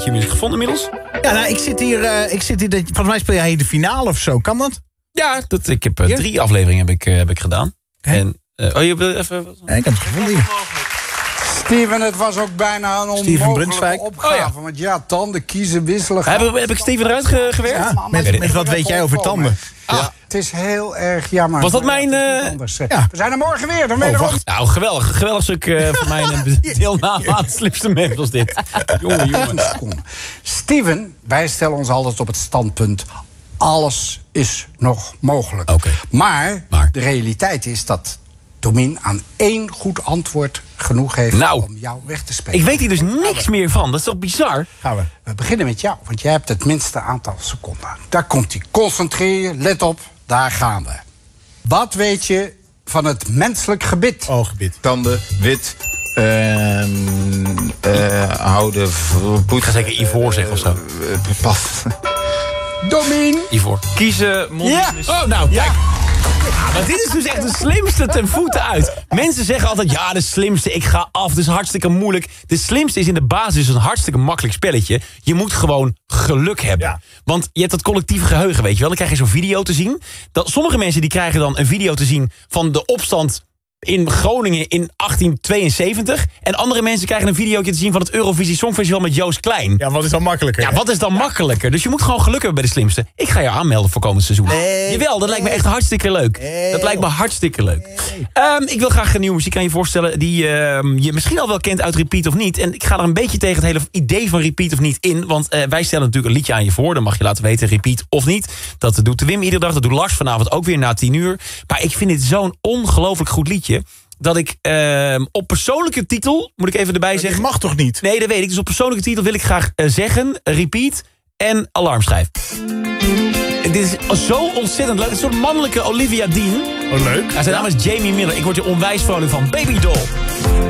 je inmiddels gevonden inmiddels? Ja, nou, ik zit hier volgens mij speel jij hier de finale of zo. Kan dat? Ja, ik heb 3 afleveringen heb ik gedaan. En, je wil even... Ja, ik heb het gevonden hier. Steven, het was ook bijna een onmogelijke opgave. Want ja, tanden kiezen, wisselen. Heb ik Steven eruit gewerkt? Ja, met wat weet jij over tanden? Ja. Het is heel erg jammer. Was dat mijn... Ja. We zijn er morgen weer. Dan wacht. Nou, geweldig stuk van mijn deelname aan het slimste mens was dit. Jongen. Steven, wij stellen ons altijd op het standpunt... alles is nog mogelijk. Okay. Maar de realiteit is dat Domien aan 1 goed antwoord genoeg heeft om jou weg te spelen. Ik weet hier dus niks meer van. Dat is toch bizar? We beginnen met jou, want jij hebt het minste aantal seconden. Daar komt hij. Concentreer je, let op, daar gaan we. Wat weet je van het menselijk gebit? Gebit. Tanden, wit, houden, poet. Ik ga zeker ivoor zeggen of zo. Domien. Ivoor. Kiezen, mond. Ja. Oh, nou, kijk. Ja, maar dit is dus echt de slimste ten voeten uit. Mensen zeggen altijd, ja, de slimste, ik ga af, het is hartstikke moeilijk. De slimste is in de basis een hartstikke makkelijk spelletje. Je moet gewoon geluk hebben. Ja. Want je hebt dat collectieve geheugen, weet je wel. Dan krijg je zo'n video te zien. Sommige mensen die krijgen dan een video te zien van de opstand in Groningen in 1872. En andere mensen krijgen een videootje te zien van het Eurovisie Songfestival met Joost Klein. Ja, wat is dan makkelijker? Ja, wat is dan makkelijker? Dus je moet gewoon geluk hebben bij de slimste. Ik ga je aanmelden voor komend seizoen. Jawel, dat lijkt me echt hartstikke leuk. Dat lijkt me hartstikke leuk. Ik wil graag een nieuwe muziek aan je voorstellen die je misschien al wel kent uit Repeat of niet. En ik ga er een beetje tegen het hele idee van Repeat of niet in. Want wij stellen natuurlijk een liedje aan je voor. Dan mag je laten weten, Repeat of niet. Dat doet de Wim iedere dag. Dat doet Lars vanavond ook weer na 10 uur. Maar ik vind dit zo'n ongelooflijk goed liedje. Dat ik op persoonlijke titel, moet ik even erbij zeggen... Dat mag toch niet? Nee, dat weet ik. Dus op persoonlijke titel wil ik graag zeggen... Repeat en Alarmschijf. En dit is zo ontzettend leuk. Een soort mannelijke Olivia Dean. Oh, leuk. Zijn naam is Jamie Miller. Ik word er onwijs vrolijk van. Baby Doll.